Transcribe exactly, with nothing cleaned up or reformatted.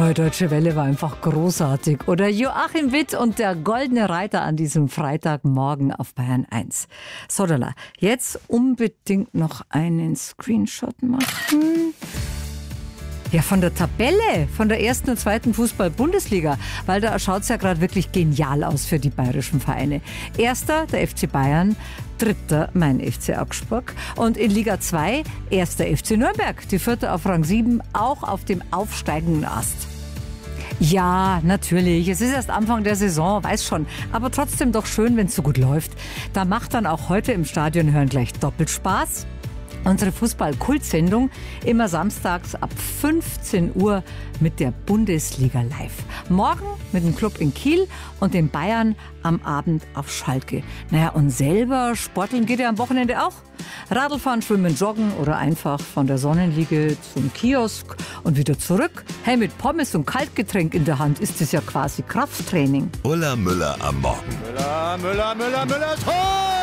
Neue Deutsche Welle war einfach großartig. Oder Joachim Witt und der Goldene Reiter an diesem Freitagmorgen auf Bayern eins. Sodala, jetzt unbedingt noch einen Screenshot machen. Ja, von der Tabelle, von der ersten und zweiten Fußball-Bundesliga, weil da schaut es ja gerade wirklich genial aus für die bayerischen Vereine. Erster, der F C Bayern, dritter, mein F C Augsburg und in Liga zwei, erster F C Nürnberg, die vierte auf Rang sieben, auch auf dem aufsteigenden Ast. Ja, natürlich, es ist erst Anfang der Saison, weiß schon, aber trotzdem doch schön, wenn es so gut läuft. Da macht dann auch heute im Stadion hören gleich doppelt Spaß. Unsere Fußball-Kult-Sendung immer samstags ab fünfzehn Uhr mit der Bundesliga live. Morgen mit dem Club in Kiel und den Bayern am Abend auf Schalke. Naja, und selber sporteln geht ja am Wochenende auch. Radlfahren, Schwimmen, Joggen oder einfach von der Sonnenliege zum Kiosk und wieder zurück. Hey, mit Pommes und Kaltgetränk in der Hand ist es ja quasi Krafttraining. Ulla Müller am Morgen. Müller, Müller, Müller, Müller, Tor!